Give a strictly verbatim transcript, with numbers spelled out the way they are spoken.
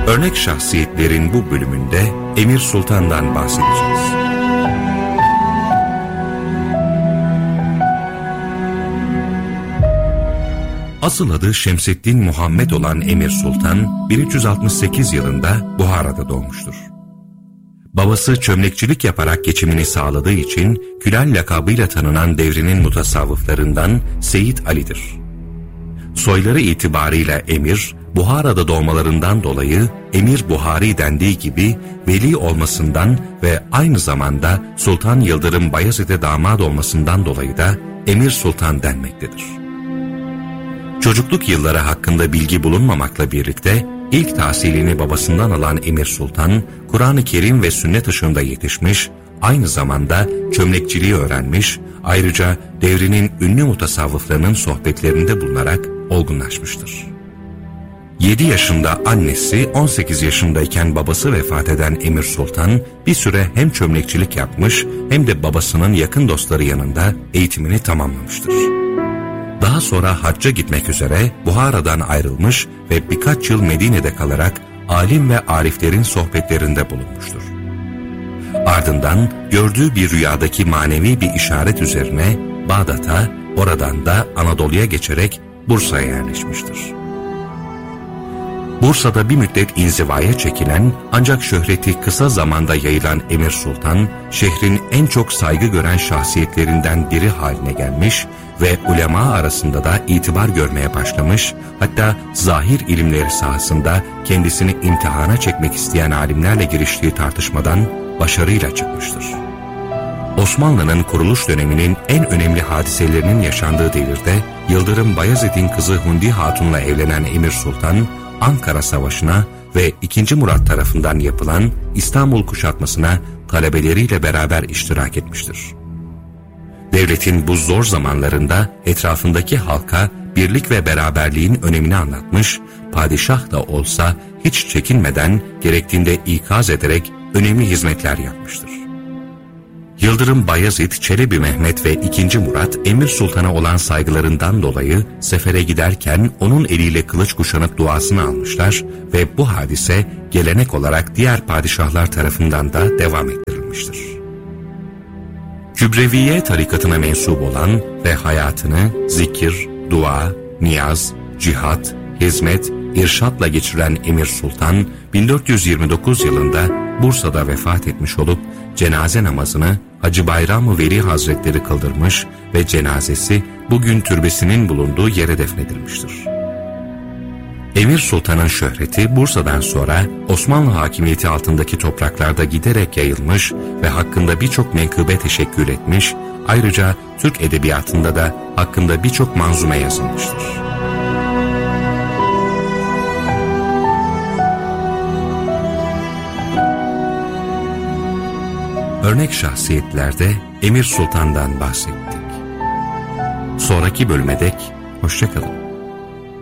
Örnek şahsiyetlerin bu bölümünde Emir Sultan'dan bahsedeceğiz. Asıl adı Şemseddin Muhammed olan Emir Sultan, bin üç yüz altmış sekiz yılında Buhara'da doğmuştur. Babası çömlekçilik yaparak geçimini sağladığı için Külal lakabıyla tanınan devrinin mutasavvıflarından Seyyid Ali'dir. Soyları itibarıyla Emir, Buhara'da doğmalarından dolayı Emir Buhari dendiği gibi veli olmasından ve aynı zamanda Sultan Yıldırım Bayezid'e damat olmasından dolayı da Emir Sultan denmektedir. Çocukluk yılları hakkında bilgi bulunmamakla birlikte ilk tahsilini babasından alan Emir Sultan, Kur'an-ı Kerim ve sünnet ışığında yetişmiş, aynı zamanda çömlekçiliği öğrenmiş, ayrıca devrinin ünlü mutasavvıflarının sohbetlerinde bulunarak olgunlaşmıştır. yedi yaşında annesi, on sekiz yaşındayken babası vefat eden Emir Sultan, bir süre hem çömlekçilik yapmış hem de babasının yakın dostları yanında eğitimini tamamlamıştır. Daha sonra hacca gitmek üzere Buhara'dan ayrılmış ve birkaç yıl Medine'de kalarak alim ve ariflerin sohbetlerinde bulunmuştur. Ardından gördüğü bir rüyadaki manevi bir işaret üzerine Bağdat'a, oradan da Anadolu'ya geçerek Bursa'ya yerleşmiştir. Bursa'da bir müddet inzivaya çekilen ancak şöhreti kısa zamanda yayılan Emir Sultan, şehrin en çok saygı gören şahsiyetlerinden biri haline gelmiş ve ulema arasında da itibar görmeye başlamış, hatta zahir ilimleri sahasında kendisini imtihana çekmek isteyen alimlerle giriştiği tartışmadan başarıyla çıkmıştır. Osmanlı'nın kuruluş döneminin en önemli hadiselerinin yaşandığı devirde Yıldırım Bayezid'in kızı Hundi Hatun'la evlenen Emir Sultan, Ankara Savaşı'na ve ikinci Murat tarafından yapılan İstanbul kuşatmasına talebeleriyle beraber iştirak etmiştir. Devletin bu zor zamanlarında etrafındaki halka birlik ve beraberliğin önemini anlatmış, padişah da olsa hiç çekinmeden gerektiğinde ikaz ederek önemli hizmetler yapmıştır. Yıldırım Bayezid, Çelebi Mehmet ve ikinci Murat, Emir Sultan'a olan saygılarından dolayı sefere giderken onun eliyle kılıç kuşanıp duasını almışlar ve bu hadise gelenek olarak diğer padişahlar tarafından da devam ettirilmiştir. Kübreviye tarikatına mensup olan ve hayatını zikir, dua, niyaz, cihat, hizmet, irşatla geçiren Emir Sultan, bin dört yüz yirmi dokuz yılında Bursa'da vefat etmiş olup cenaze namazını Hacı Bayram-ı Veli Hazretleri kıldırmış ve cenazesi bugün türbesinin bulunduğu yere defnedilmiştir. Emir Sultan'ın şöhreti Bursa'dan sonra Osmanlı hakimiyeti altındaki topraklarda giderek yayılmış ve hakkında birçok menkıbe teşekkül etmiş, ayrıca Türk edebiyatında da hakkında birçok manzume yazılmıştır. Örnek şahsiyetlerde Emir Sultan'dan bahsettik. Sonraki bölüme dek hoşça kalın.